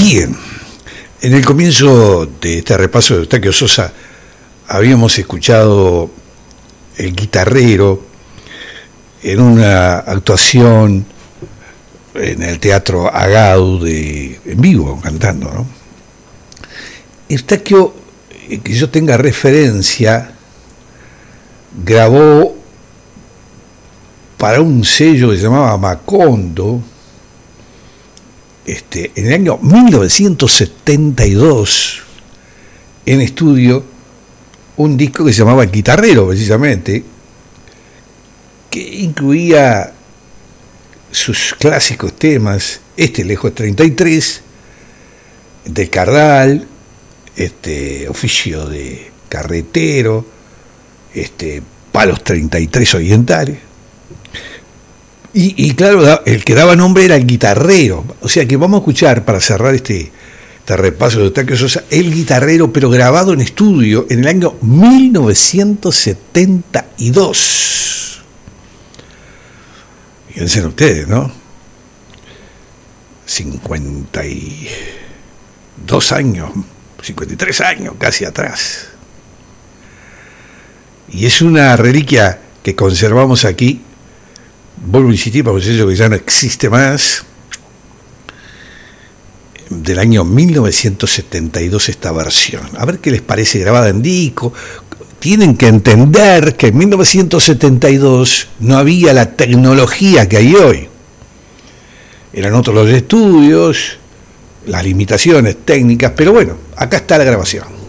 Bien, en el comienzo de este repaso de Eustaquio Sosa habíamos escuchado El Guitarrero en una actuación en el Teatro Agau en vivo, cantando, ¿no? Eustaquio, que yo tenga referencia, grabó para un sello que se llamaba Macondo, en el año 1972, en estudio, un disco que se llamaba El Guitarrero, precisamente, que incluía sus clásicos temas, Lejos 33, del Cardal, Oficio de Carretero, Palos 33 Orientales. Y claro, el que daba nombre era El Guitarrero. O sea que vamos a escuchar, para cerrar este repaso de Eustaquio Sosa, El Guitarrero, pero grabado en estudio en el año 1972. Fíjense ustedes, ¿no? 52 años, 53 años casi atrás. Y es una reliquia que conservamos aquí. Vuelvo a insistir, para eso que ya no existe más, del año 1972 esta versión. A ver qué les parece grabada en disco. Tienen que entender que en 1972 no había la tecnología que hay hoy. Eran otros los estudios, las limitaciones técnicas, pero bueno, acá está la grabación.